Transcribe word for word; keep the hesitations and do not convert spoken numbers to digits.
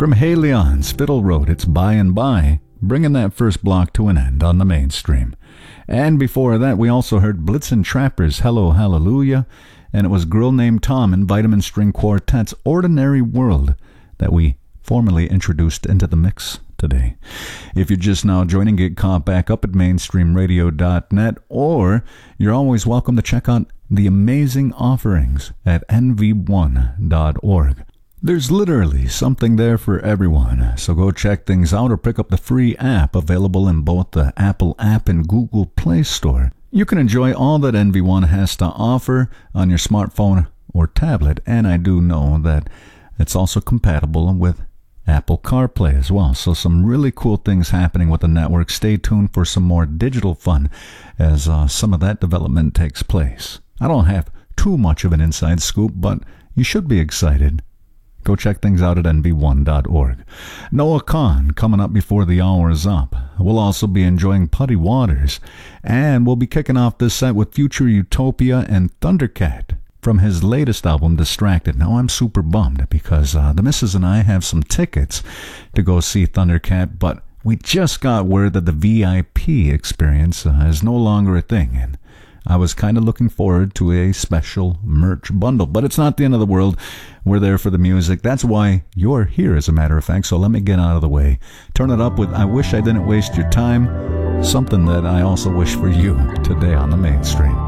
From Hey Leon's Fiddle Road, it's By and By, bringing that first block to an end on the mainstream. And before that, we also heard Blitzen Trapper's Hello Hallelujah, and it was Girl Named Tom and Vitamin String Quartet's Ordinary World that we formally introduced into the mix today. If you're just now joining, get caught back up at mainstream radio dot net, or you're always welcome to check out the amazing offerings at N V one dot org. There's literally something there for everyone, so go check things out or pick up the free app available in both the Apple app and Google Play Store. You can enjoy all that N V one has to offer on your smartphone or tablet, and I do know that it's also compatible with Apple CarPlay as well. So some really cool things happening with the network. Stay tuned for some more digital fun as uh, some of that development takes place. I don't have too much of an inside scoop, but you should be excited. Go check things out at N V one dot org. Noah Kahn coming up before the hour is up. We'll also be enjoying Putty Waters, and we'll be kicking off this set with Future Utopia and Thundercat from his latest album, Distracted. Now, I'm super bummed because uh, the missus and I have some tickets to go see Thundercat, but we just got word that the V I P experience uh, is no longer a thing, and I was kind of looking forward to a special merch bundle, but it's not the end of the world. We're there for the music. That's why you're here, as a matter of fact, so let me get out of the way. Turn it up with I Wish I Didn't Waste Your Time, something that I also wish for you today on the mainstream.